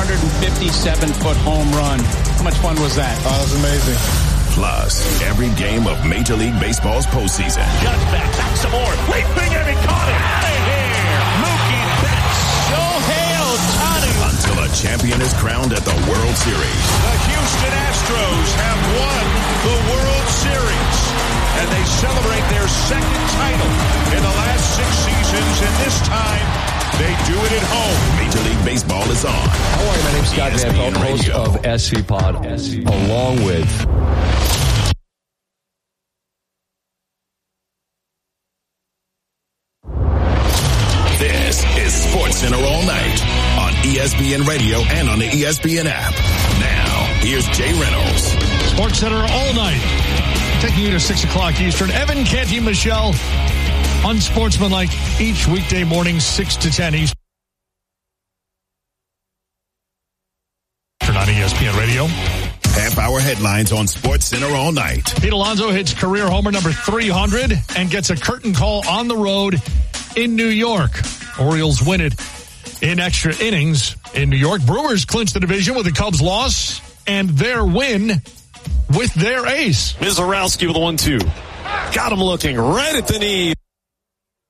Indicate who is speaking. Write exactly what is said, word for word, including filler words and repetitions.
Speaker 1: hundred fifty-seven foot home run. How much fun was that?
Speaker 2: Oh, that was amazing.
Speaker 3: Plus, every game of Major League Baseball's postseason.
Speaker 4: Judge back, back some more. Leaping and he caught it. Out of here. Mookie Betts. Shohei Ohtani.
Speaker 3: Until a champion is crowned at the World Series.
Speaker 4: The Houston Astros have won the World Series. And they celebrate their second title in the last six seasons. And this time, they do it at home.
Speaker 3: Major League Baseball is on.
Speaker 5: How are you? My name's Scott Van Pelt, host of S C Pod, along with...
Speaker 3: This is Sports Center all night on E S P N Radio and on the E S P N app. Now, here's Jay Reynolds.
Speaker 6: Sports Center all night, taking you to six o'clock Eastern. Evan, Canty, Michelle, unsportsmanlike each weekday morning, six to ten Eastern on E S P N Radio.
Speaker 3: Half-hour headlines on Sports Center all night.
Speaker 6: Pete Alonso hits career homer number three hundred and gets a curtain call on the road in New York. Orioles win it in extra innings in New York. Brewers clinch the division with the Cubs' loss and their win with their ace.
Speaker 7: Mizorowski with a one two. Got him looking right at the knee.